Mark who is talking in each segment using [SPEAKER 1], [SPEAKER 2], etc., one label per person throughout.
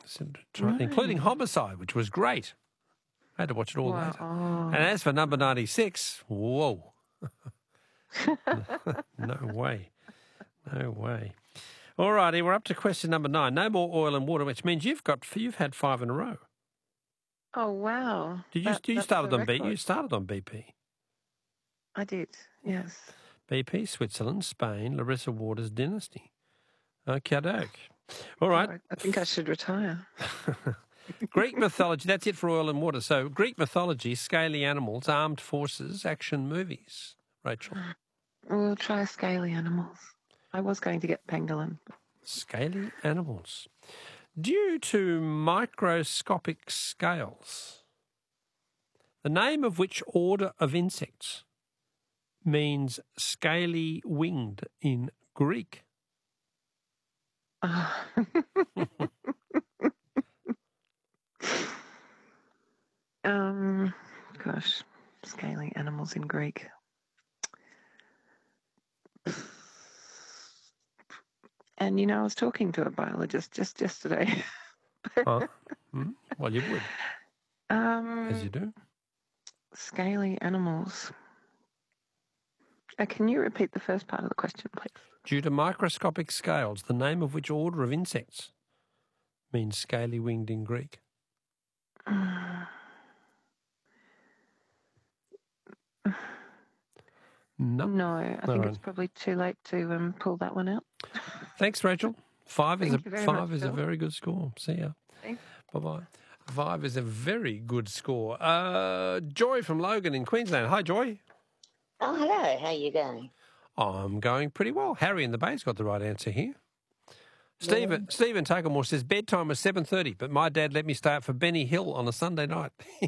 [SPEAKER 1] including Homicide, which was great. I had to watch it all later.
[SPEAKER 2] Oh.
[SPEAKER 1] And as for number 96, whoa. No way. No way. All righty, we're up to question number 9. No more oil and water, which means you've had 5 in a row.
[SPEAKER 2] Oh, wow.
[SPEAKER 1] You started on BP? You started on BP.
[SPEAKER 2] I did, yes.
[SPEAKER 1] BP, Switzerland, Spain, Larissa Waters dynasty. Okay-doke. All right.
[SPEAKER 2] Oh, I think I should retire.
[SPEAKER 1] Greek mythology, that's it for oil and water. So Greek mythology, scaly animals, armed forces, action movies. Rachel?
[SPEAKER 2] We'll try scaly animals. I was going to get pangolin.
[SPEAKER 1] Scaly animals. Due to microscopic scales, the name of which order of insects means scaly winged in Greek?
[SPEAKER 2] Gosh, scaly animals in Greek. And, I was talking to a biologist just yesterday.
[SPEAKER 1] Huh? Well, you would. As you do.
[SPEAKER 2] Scaly animals. Can you repeat the first part of the question, please?
[SPEAKER 1] Due to microscopic scales, the name of which order of insects means scaly winged in Greek?
[SPEAKER 2] No, I think it's probably too late to pull that one out.
[SPEAKER 1] Thanks, Rachel. 5 is
[SPEAKER 2] a
[SPEAKER 1] very good score. See ya.
[SPEAKER 2] Thanks.
[SPEAKER 1] Bye-bye. 5 is a very good score. Joy from Logan in Queensland. Hi, Joy.
[SPEAKER 3] Oh, hello. How are you going?
[SPEAKER 1] I'm going pretty well. Harry in the Bay's got the right answer here. Stephen Takamore says bedtime was 7:30, but my dad let me stay up for Benny Hill on a Sunday night.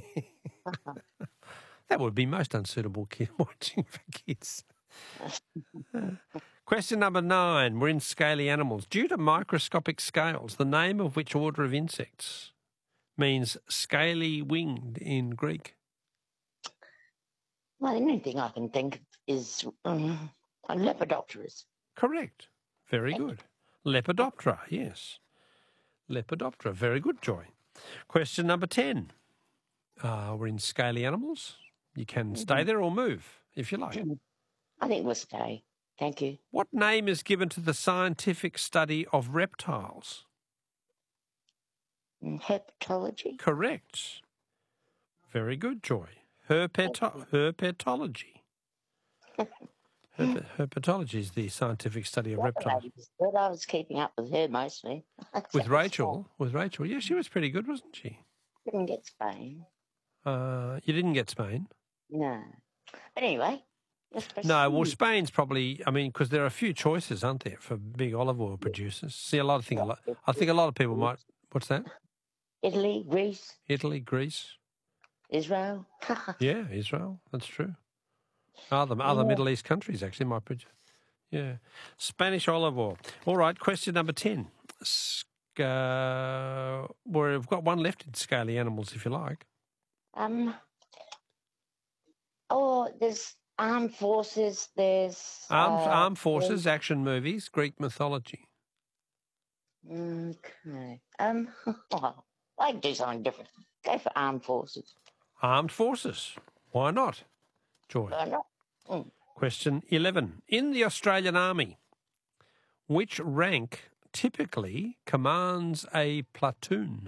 [SPEAKER 1] That would be most unsuitable watching for kids. Question number 9. We're in scaly animals. Due to microscopic scales, the name of which order of insects means scaly winged in Greek?
[SPEAKER 3] Well, the only thing I can think is Lepidopterus.
[SPEAKER 1] Correct. Very good. Lepidoptera, yes. Lepidoptera. Very good, Joy. Question number 10. We're in scaly animals. You can stay there or move, if you like.
[SPEAKER 3] I think we'll stay. Thank you.
[SPEAKER 1] What name is given to the scientific study of reptiles?
[SPEAKER 3] Herpetology.
[SPEAKER 1] Correct. Very good, Joy. Herpetology. Herpetology is the scientific study of reptiles.
[SPEAKER 3] But I was keeping up with her mostly.
[SPEAKER 1] With Rachel? Yeah, she was pretty good, wasn't she?
[SPEAKER 3] Didn't get Spain.
[SPEAKER 1] You didn't get Spain?
[SPEAKER 3] No. But anyway.
[SPEAKER 1] No, well, Spain's probably, because there are a few choices, aren't there, for big olive oil producers. See, I think a lot of people might, what's that?
[SPEAKER 3] Italy, Greece. Israel.
[SPEAKER 1] Yeah, Israel, that's true. Other Middle East countries actually might produce. Yeah. Spanish olive oil. All right, question number 10. We've got one left in scaly animals, if you like.
[SPEAKER 3] There's armed forces, there's...
[SPEAKER 1] Armed forces, action movies, Greek mythology.
[SPEAKER 3] Okay. I can do something different. Go for armed forces.
[SPEAKER 1] Armed forces. Why not, Joy?
[SPEAKER 3] Why not?
[SPEAKER 1] Question 11. In the Australian Army, which rank typically commands a platoon?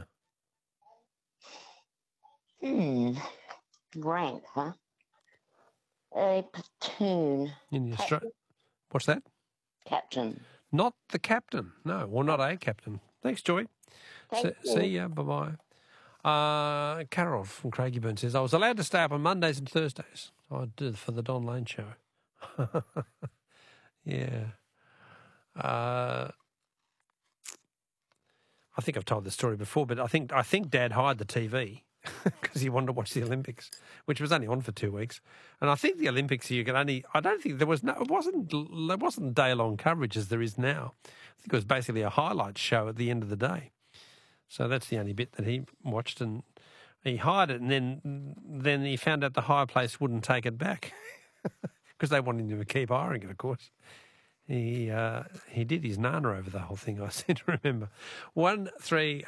[SPEAKER 3] Rank, huh? A platoon.
[SPEAKER 1] What's that?
[SPEAKER 3] Captain.
[SPEAKER 1] Not the captain, no. Well, not a captain. Thanks, Joy. See ya. Bye-bye. Carol from Craigieburn says, I was allowed to stay up on Mondays and Thursdays. I did for the Don Lane show. Yeah. I think I've told this story before, but I think Dad hired the TV because he wanted to watch the Olympics, which was only on for 2 weeks. And I think the Olympics you can only, I don't think there wasn't day-long coverage as there is now. I think it was basically a highlights show at the end of the day. So that's the only bit that he watched, and he hired it, and then he found out the hire place wouldn't take it back because they wanted him to keep hiring it, of course. He did his nana over the whole thing, I seem to remember. 1 3